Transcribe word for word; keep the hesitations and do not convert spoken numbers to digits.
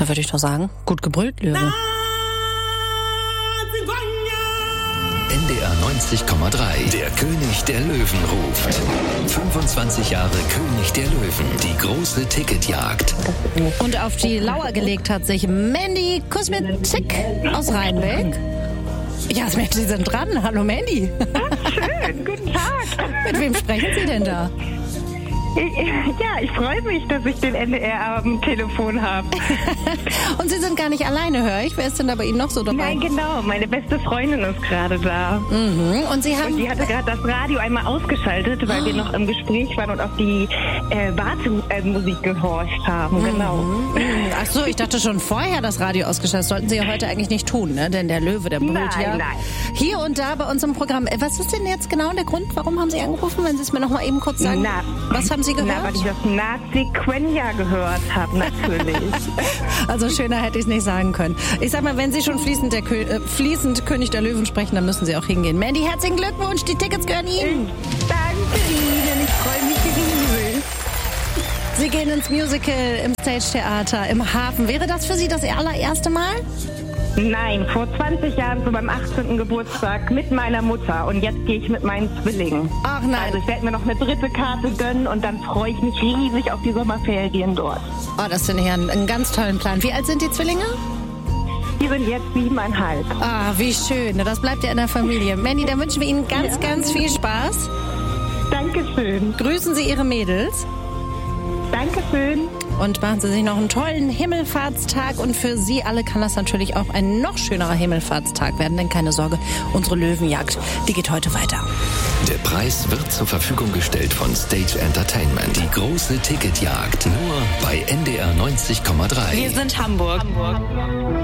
Da würde ich doch sagen, gut gebrüllt, Löwe. N D R neunzig Komma drei. Der König der Löwen ruft. fünfundzwanzig Jahre König der Löwen. Die große Ticketjagd. Und auf die Lauer gelegt hat sich Mandy Kosmetik aus Rheinbeck. Ja, Mensch, Sie sind dran. Hallo Mandy. Schön, guten Tag. Mit wem sprechen Sie denn da? Ja, ich freue mich, dass ich den N D R am Telefon habe. Und Sie sind gar nicht alleine, höre ich. Wer ist denn da bei Ihnen noch so dabei? Nein, genau. Meine beste Freundin ist gerade da. Mhm. Und Sie haben... Und die hatte gerade das Radio einmal ausgeschaltet, weil oh. wir noch im Gespräch waren und auf die äh, Wartemusik gehorcht haben. Mhm. Genau. Ach so, ich dachte schon vorher das Radio ausgeschaltet. Das sollten Sie ja heute eigentlich nicht tun, ne? Denn der Löwe, der brüllt nein, ja nein. hier und da bei uns im Programm. Was ist denn jetzt genau der Grund? Warum haben Sie angerufen? Wenn Sie es mir noch mal eben kurz sagen. Na, Was haben Sie gehört? Na, weil ich das Nazi Quenya gehört habe, natürlich. Also schöner hätte ich es nicht sagen können. Ich sag mal, wenn Sie schon fließend, der Kö- äh, fließend König der Löwen sprechen, dann müssen Sie auch hingehen. Mandy, herzlichen Glückwunsch, die Tickets gehören Ihnen. Danke Ihnen, ich freue mich riesig. Sie gehen ins Musical, im Stage-Theater, im Hafen. Wäre das für Sie das allererste Mal? Nein, vor zwanzig Jahren zu meinem achtzehnten Geburtstag mit meiner Mutter und jetzt gehe ich mit meinen Zwillingen. Ach nein. Also ich werde mir noch eine dritte Karte gönnen und dann freue ich mich riesig auf die Sommerferien dort. Oh, das finde ich ja einen, einen ganz tollen Plan. Wie alt sind die Zwillinge? Die sind jetzt siebeneinhalb. Ah, wie schön. Das bleibt ja in der Familie. Mandy, dann wünschen wir Ihnen ganz, ja. ganz viel Spaß. Dankeschön. Grüßen Sie Ihre Mädels. Dankeschön. Und machen Sie sich noch einen tollen Himmelfahrtstag. Und für Sie alle kann das natürlich auch ein noch schönerer Himmelfahrtstag werden. Denn keine Sorge, unsere Löwenjagd, die geht heute weiter. Der Preis wird zur Verfügung gestellt von Stage Entertainment. Die große Ticketjagd. Nur bei N D R neunzig Komma drei. Wir sind Hamburg. Hamburg.